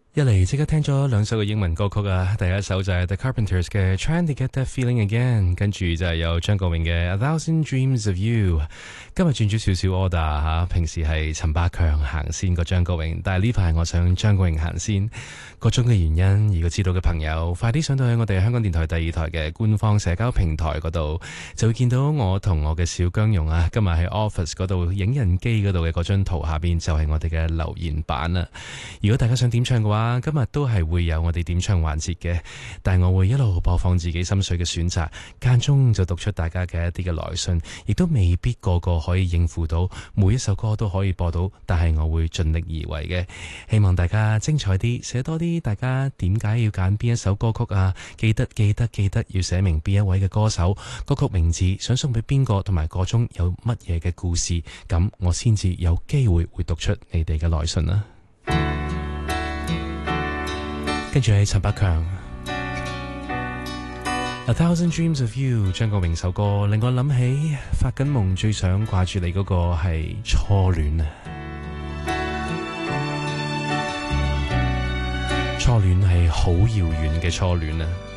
一嚟即刻聽咗兩首嘅英文歌曲啊，第一首就係 The Carpenters 嘅 Trying to Get That Feeling Again， 跟住就係有張國榮嘅 A Thousand Dreams of You。 今日轉咗少少 order 吓，平時係陳百強行先個張國榮，但係呢排我想張國榮行先，各種嘅原因，如果知道嘅朋友快啲上到去我哋香港電台第二台嘅官方社交平台嗰度，就會見到我同我嘅小姜蓉啊，今日喺 office 嗰度影印機嗰度嘅嗰張圖下邊就係我哋嘅留言板啦。如果大家想點唱嘅話，今日都係會有我哋點唱環節嘅，但係我會一路播放自己心水嘅選擇，間中就讀出大家嘅一啲嘅來信，亦都未必個個可以應付到每一首歌都可以播到，但係我會盡力而為嘅。希望大家精彩啲，寫多啲大家點解要揀邊一首歌曲啊，記得要寫明邊一位嘅歌手，歌曲名字想送俾邊個，同埋個中有乜嘢嘅故事，咁我先至有機會會讀出你哋嘅來信啦。跟住係陳百強 A Thousand Dreams of You， 張國榮首歌令我諗起發緊夢最想掛住你嗰個係初戀啊！初戀係好遙遠嘅初戀啊！